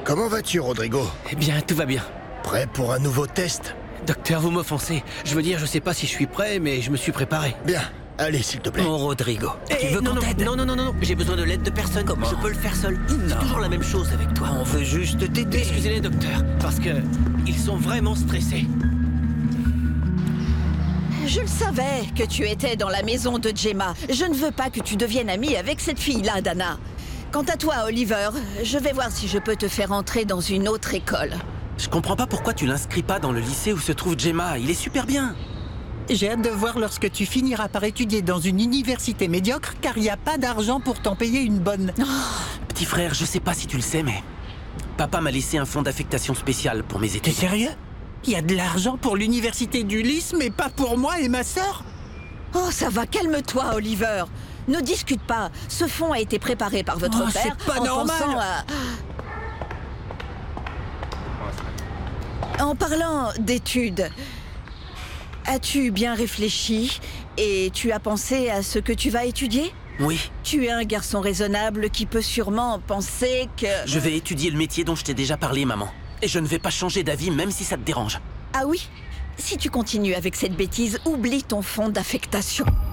Comment vas-tu, Rodrigo? Eh bien, tout va bien. Prêt pour un nouveau test? Docteur, vous m'offensez. Je veux dire, je sais pas si je suis prêt, mais je me suis préparé. Bien, allez, s'il te plaît. Mon Rodrigo, tu veux non, qu'on t'aide? non, j'ai besoin de l'aide de personne. Comment? Je peux le faire seul. C'est toujours la même chose avec toi. On veut juste t'aider. Excusez-les, docteur, parce que ils sont vraiment stressés. Je le savais que tu étais dans la maison de Gemma. Je ne veux pas que tu deviennes amie avec cette fille-là, Dana. Quant à toi, Oliver, je vais voir si je peux te faire entrer dans une autre école. Je comprends pas pourquoi tu l'inscris pas dans le lycée où se trouve Gemma. Il est super bien. J'ai hâte de voir lorsque tu finiras par étudier dans une université médiocre, car il n'y a pas d'argent pour t'en payer une bonne. Petit frère, je sais pas si tu le sais, mais papa m'a laissé un fonds d'affectation spéciale pour mes T'es études. sérieux? Il y a de l'argent pour l'université d'Ulysse, mais pas pour moi et ma sœur? Oh, ça va, calme-toi, Oliver. Ne discute pas. Ce fonds a été préparé par votre Oh, père c'est pas en normal. pensant à... En parlant d'études, as-tu bien réfléchi et tu as pensé à ce que tu vas étudier? Oui, Tu es un garçon raisonnable qui peut sûrement penser que... je vais étudier le métier dont je t'ai déjà parlé, maman. Et je ne vais pas changer d'avis, même si ça te dérange. Ah oui? Si tu continues avec cette bêtise, oublie ton fonds d'affectation.